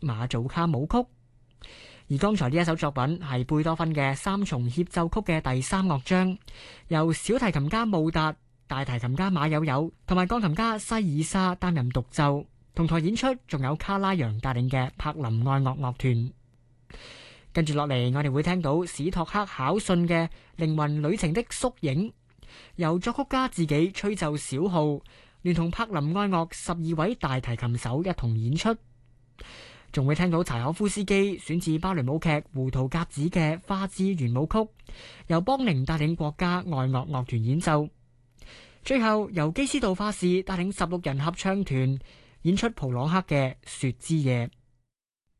馬祖卡舞曲。而剛才呢一首作品係貝多芬嘅三重協奏曲嘅第三樂章，由小提琴家穆達、大提琴家馬友友同埋鋼琴家西爾莎擔任獨奏，同台演出仲有卡拉揚帶領嘅柏林愛樂樂團。跟住落嚟，我哋會聽到史托克考遜嘅靈魂旅程的縮影，由作曲家自己吹奏小號，連同柏林愛樂12位大提琴手一同演出。仲會聽到柴可夫斯基選自芭蕾舞劇《胡桃夾子》嘅花之圓舞曲，由邦寧帶領國家愛樂樂團演奏。最後由基斯杜化士帶領16人合唱團演出普朗克嘅《雪之夜》。